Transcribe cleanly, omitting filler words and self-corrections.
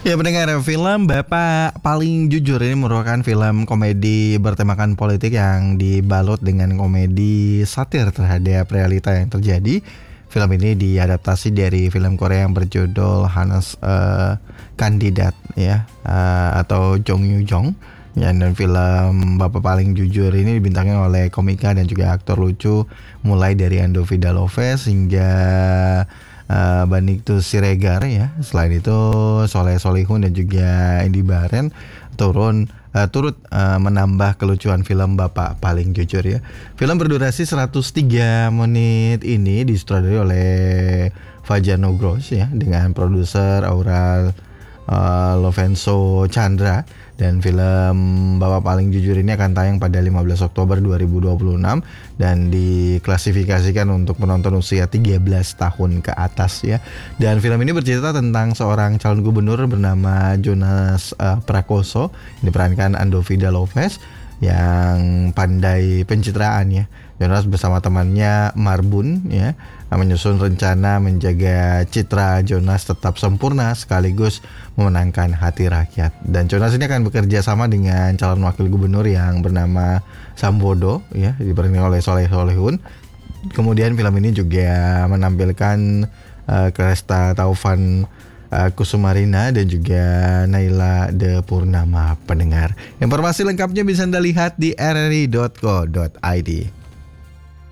Ya pendengar, film Bapak Paling Jujur ini merupakan film komedi bertemakan politik yang dibalut dengan komedi satir terhadap realita yang terjadi. Film ini diadaptasi dari film Korea yang berjudul Hanes Kandidat ya, atau Jong Yoo Jong. Ya, dan film Bapak Paling Jujur ini dibintangi oleh komika dan juga aktor lucu mulai dari Ando Vidaloves hingga Baniktus Siregar ya. Selain itu Soleh Solihun dan juga Indi Baren turut menambah kelucuan film Bapak Paling Jujur ya. Film berdurasi 103 menit ini disutradarai oleh Fajar Nugros ya, dengan produser Aural Lovenso Chandra, dan film Bapak Paling Jujur ini akan tayang pada 15 Oktober 2026 dan diklasifikasikan untuk penonton usia 13 tahun ke atas ya. Dan film ini bercerita tentang seorang calon gubernur bernama Jonas Prakoso yang diperankan Ando Vidaloves yang pandai pencitraan ya. Jonas bersama temannya Marbun ya menyusun rencana menjaga citra Jonas tetap sempurna sekaligus memenangkan hati rakyat. Dan Jonas ini akan bekerja sama dengan calon wakil gubernur yang bernama Sambodo ya, diperankan oleh Soleh Solihun. Kemudian film ini juga menampilkan Kresta Taufan Kusumarina dan juga Naila De Purnama pendengar. Informasi lengkapnya bisa Anda lihat di rri.co.id.